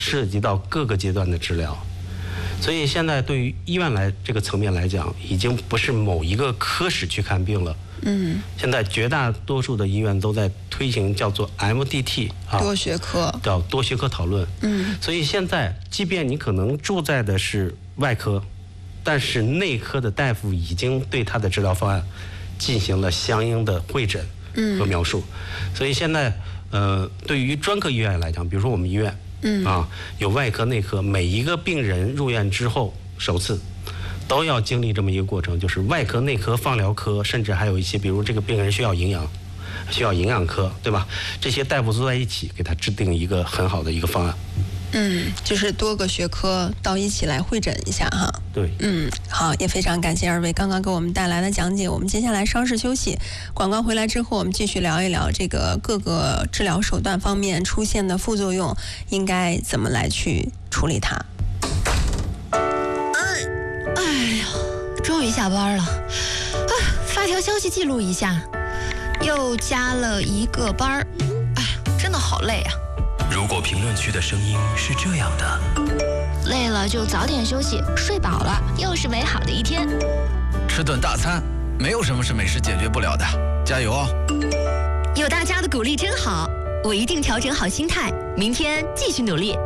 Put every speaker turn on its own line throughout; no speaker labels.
涉及到各个阶段的治疗。所以现在对于医院这个层面来讲，已经不是某一个科室去看病了。现在绝大多数的医院都在推行叫做 MDT
多学科，
叫多学科讨论。所以现在即便你可能住在的是外科，但是内科的大夫已经对他的治疗方案进行了相应的会诊和描述。所以现在对于专科医院来讲，比如说我们医院。有外科、内科，每一个病人入院之后，首次都要经历这么一个过程，就是外科、内科、放疗科，甚至还有一些，比如这个病人需要营养科，对吧？这些大夫都在一起给他制定一个很好的一个方案。
就是多个学科到一起来会诊一下哈。
对。
好，也非常感谢二位刚刚给我们带来的讲解。我们接下来稍事休息，广告回来之后，我们继续聊一聊这个各个治疗手段方面出现的副作用，应该怎么来去处理它。
哎呀，终于下班了，发条消息记录一下，又加了一个班儿，哎，真的好累啊。
如果评论区的声音是这样的，
累了就早点休息，睡饱了又是美好的一天。
吃顿大餐，没有什么是美食解决不了的，加油哦！
有大家的鼓励真好，我一定调整好心态，明天继续努力。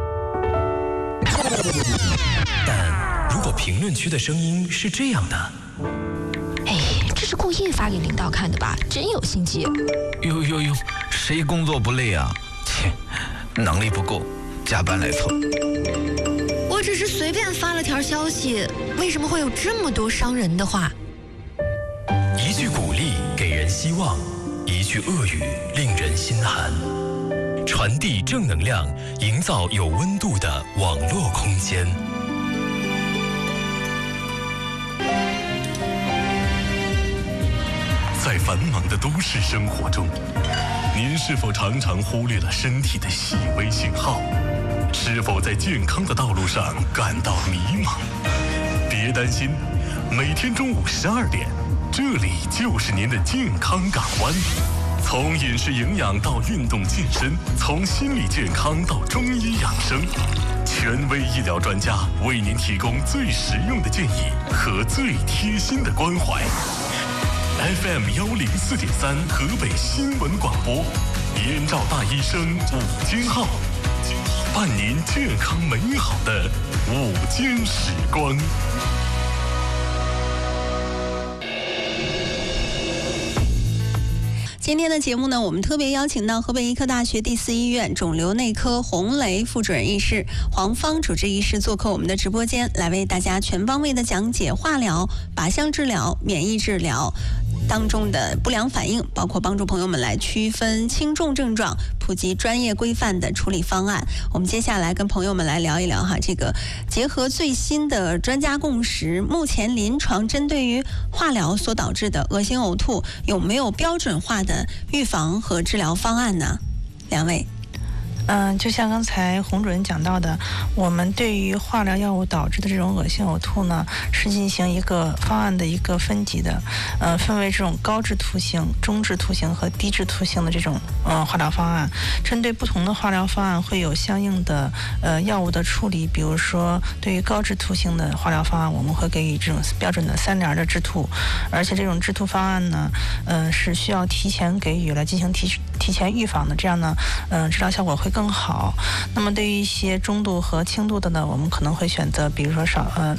但如果评论区的声音是这样的，
哎，这是故意发给领导看的吧？真有心机。
哟，谁工作不累啊？切，能力不够，加班来凑。
我只是随便发了条消息，为什么会有这么多伤人的话？
一句鼓励给人希望，一句恶语令人心寒。传递正能量，营造有温度的网络空间。在繁忙的都市生活中，您是否常常忽略了身体的细微信号？是否在健康的道路上感到迷茫？别担心，每天中午12点，这里就是您的健康港湾。从饮食营养到运动健身，从心理健康到中医养生，权威医疗专家为您提供最实用的建议和最贴心的关怀。FM 104.3河北新闻广播，燕赵大医生午间号，伴您健康美好的午间时光。
今天的节目呢，我们特别邀请到河北医科大学第4医院肿瘤内科洪雷副主任医师黄芳主治医师做客我们的直播间，来为大家全方位的讲解化疗、靶向治疗、免疫治疗当中的不良反应，包括帮助朋友们来区分轻重症状，普及专业规范的处理方案。我们接下来跟朋友们来聊一聊哈，这个结合最新的专家共识，目前临床针对于化疗所导致的恶心呕吐，有没有标准化的预防和治疗方案呢？两位。
就像刚才洪主任讲到的，我们对于化疗药物导致的这种恶心呕吐呢，是进行一个方案的一个分级的，分为这种高致吐性、中致吐性和低致吐性的这种化疗方案。针对不同的化疗方案会有相应的药物的处理，比如说对于高致吐性的化疗方案，我们会给予这种标准的3联的致吐，而且这种致吐方案呢，是需要提前给予来进行提前预防的，这样呢，治疗效果会更好。那么对于一些中度和轻度的呢，我们可能会选择比如说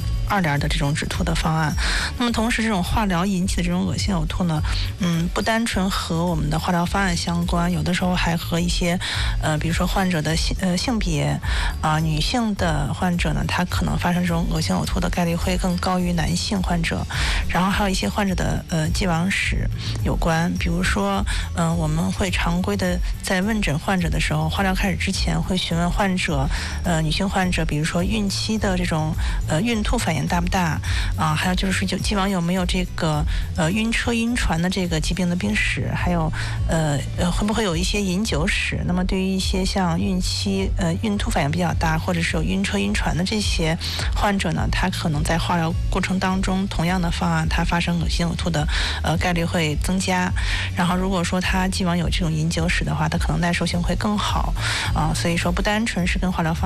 2联的这种止吐的方案。那么同时这种化疗引起的这种恶心呕吐呢，不单纯和我们的化疗方案相关，有的时候还和一些比如说患者的性别女性的患者呢，她可能发生这种恶心呕吐的概率会更高于男性患者。然后还有一些患者的既往史有关，比如说我们会常规的在问诊患者的时候，化疗开始之前会询问患者女性患者，比如说孕期的这种孕吐反应大不大还有就是既往有没有这个晕车晕船的这个疾病的病史，还有会不会有一些饮酒史。那么对于一些像孕期孕吐反应比较大，或者是有晕车晕船的这些患者呢，他可能在化疗过程当中，同样的方案他发生恶心呕吐的概率会增加。然后如果说他既往有这种饮酒史的话，他可能耐受性会更好所以说不单纯是跟化疗方案